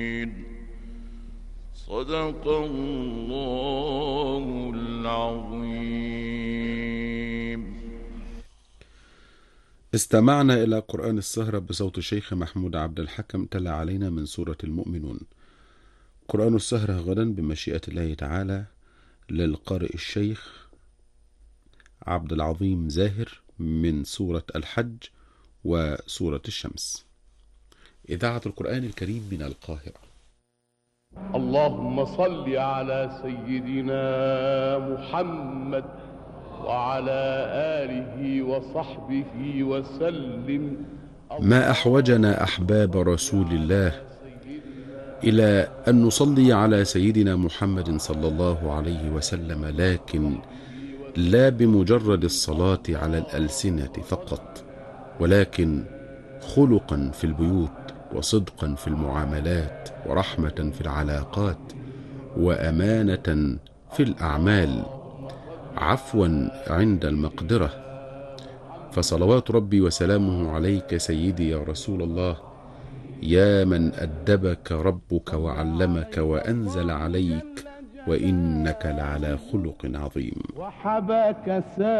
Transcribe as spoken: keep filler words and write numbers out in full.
صدق الله العظيم. استمعنا إلى قرآن السهرة بصوت الشيخ محمود عبد الحكم تلا علينا من سورة المؤمنون. قرآن السهرة غدا بمشيئة الله تعالى للقارئ الشيخ عبد العظيم زاهر من سورة الحج وسورة الشمس. إذاعة القرآن الكريم من القاهرة. اللهم صل على سيدنا محمد وعلى آله وصحبه وسلم. ما أحوجنا أحباب رسول الله إلى أن نصلي على سيدنا محمد صلى الله عليه وسلم، لكن لا بمجرد الصلاة على الألسنة فقط، ولكن خلقا في البيوت، وصدقا في المعاملات، ورحمة في العلاقات، وأمانة في الأعمال، عفوا عند المقدرة. فصلوات ربي وسلامه عليك سيدي يا رسول الله، يا من أدبك ربك وعلمك وأنزل عليك، وإنك لعلى خلق عظيم. وحباك